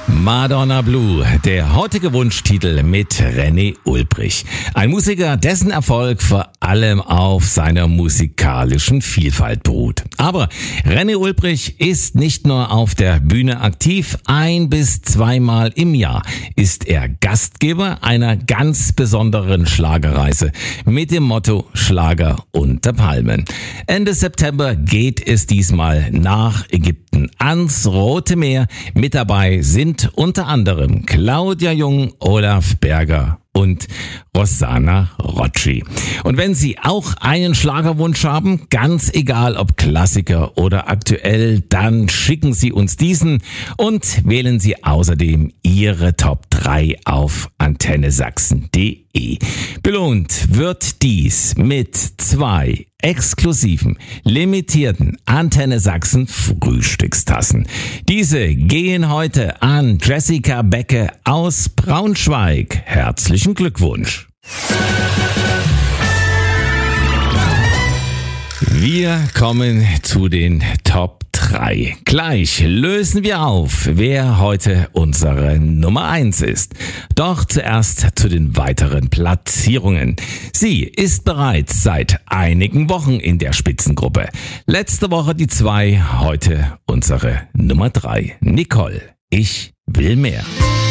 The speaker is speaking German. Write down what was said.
Madonna Blue, der heutige Wunschtitel mit René Ulbrich. Ein Musiker, dessen Erfolg vor allem auf seiner musikalischen Vielfalt beruht. Aber René Ulbrich ist nicht nur auf der Bühne aktiv, 1 bis 2 Mal im Jahr ist er Gastgeber einer ganz besonderen Schlagerreise mit dem Motto Schlager unter Palmen. Ende September geht es diesmal nach Ägypten ans Rote Meer. Mit dabei sind unter anderem Claudia Jung, Olaf Berger und Rossana Rocci. Und wenn Sie auch einen Schlagerwunsch haben, ganz egal ob Klassiker oder aktuell, dann schicken Sie uns diesen und wählen Sie außerdem Ihre Top 3 auf antennesachsen.de. Belohnt wird dies mit 2 exklusiven, limitierten Antenne Sachsen Frühstückstassen. Diese gehen heute an Jessica Becke aus Braunschweig. Herzlichen Glückwunsch. Wir kommen zu den Top 3. Gleich lösen wir auf, wer heute unsere Nummer 1 ist. Doch zuerst zu den weiteren Platzierungen. Sie ist bereits seit einigen Wochen in der Spitzengruppe. Letzte Woche die 2, heute unsere Nummer 3. Nicole, ich will mehr.